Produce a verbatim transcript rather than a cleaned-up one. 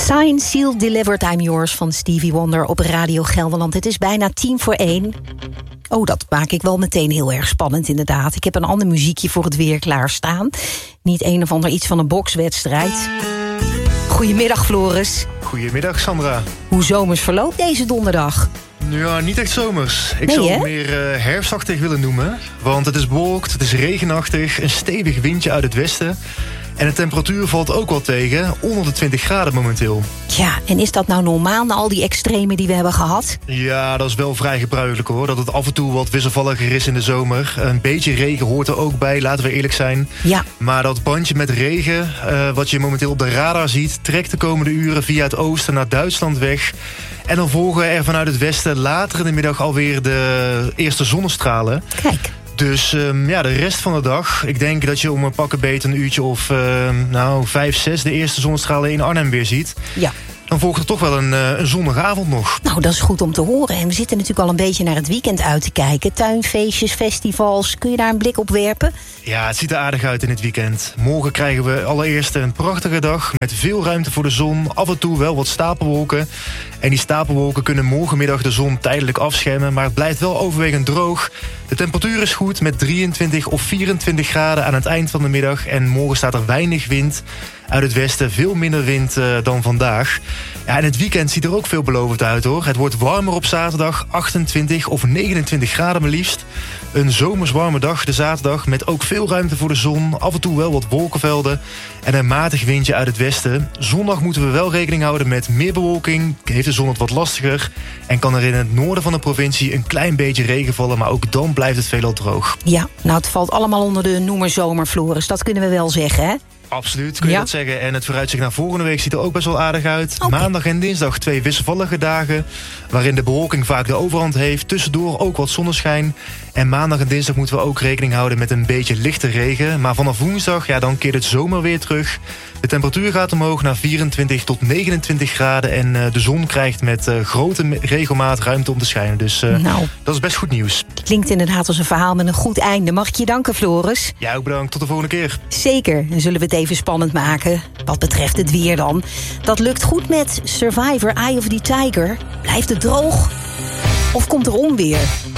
Signed, Sealed, Delivered, I'm Yours van Stevie Wonder op Radio Gelderland. Het is bijna tien voor één. Oh, dat maak ik wel meteen heel erg spannend inderdaad. Ik heb een ander muziekje voor het weer klaarstaan. Niet een of ander iets van een bokswedstrijd. Goedemiddag, Floris. Goedemiddag, Sandra. Hoe zomers verloopt deze donderdag? Ja, niet echt zomers. Ik nee, zou het hè? meer uh, herfstachtig willen noemen. Want het is bewolkt, het is regenachtig, een stevig windje uit het westen. En de temperatuur valt ook wel tegen, onder de twintig graden momenteel. Ja, en is dat nou normaal na al die extremen die we hebben gehad? Ja, dat is wel vrij gebruikelijk hoor. Dat het af en toe wat wisselvalliger is in de zomer. Een beetje regen hoort er ook bij, laten we eerlijk zijn. Ja. Maar dat bandje met regen, uh, wat je momenteel op de radar ziet, trekt de komende uren via het oosten naar Duitsland weg. En dan volgen er vanuit het westen later in de middag alweer de eerste zonnestralen. Kijk. Dus um, ja, de rest van de dag, ik denk dat je om een pakken beet een uurtje of uh, nou, vijf, zes de eerste zonnestralen in Arnhem weer ziet. Ja. Dan volgt er toch wel een, uh, een zonnige avond nog. Nou, dat is goed om te horen. En we zitten natuurlijk al een beetje naar het weekend uit te kijken. Tuinfeestjes, festivals, kun je daar een blik op werpen? Ja, het ziet er aardig uit in het weekend. Morgen krijgen we allereerst een prachtige dag met veel ruimte voor de zon. Af en toe wel wat stapelwolken. En die stapelwolken kunnen morgenmiddag de zon tijdelijk afschermen. Maar het blijft wel overwegend droog. De temperatuur is goed met drieëntwintig of vierentwintig graden aan het eind van de middag. En morgen staat er weinig wind uit het westen. Veel minder wind uh, dan vandaag. Ja, en het weekend ziet er ook veelbelovend uit hoor. Het wordt warmer op zaterdag, achtentwintig of negenentwintig graden maar liefst. Een zomers warme dag de zaterdag met ook veel ruimte voor de zon. Af en toe wel wat wolkenvelden en een matig windje uit het westen. Zondag moeten we wel rekening houden met meer bewolking. Heeft de zon het wat lastiger. En kan er in het noorden van de provincie een klein beetje regen vallen. Maar ook dan blijft het veelal droog. Ja, nou het valt allemaal onder de noemer zomer, Floris. Dat kunnen we wel zeggen, hè? Absoluut, kun je ja. dat zeggen. En het vooruitzicht naar volgende week ziet er ook best wel aardig uit. Okay. Maandag en dinsdag twee wisselvallige dagen, waarin de bewolking vaak de overhand heeft. Tussendoor ook wat zonneschijn. En maandag en dinsdag moeten we ook rekening houden met een beetje lichte regen. Maar vanaf woensdag, ja, dan keert het zomer weer terug. De temperatuur gaat omhoog naar vierentwintig tot negenentwintig graden. En uh, de zon krijgt met uh, grote regelmaat ruimte om te schijnen. Dus uh, nou, dat is best goed nieuws. Klinkt inderdaad als een verhaal met een goed einde. Mag ik je danken, Floris? Ja, ook bedankt. Tot de volgende keer. Zeker. En zullen we het even spannend maken. Wat betreft het weer dan. Dat lukt goed met Survivor, Eye of the Tiger. Blijft het droog? Of komt er onweer?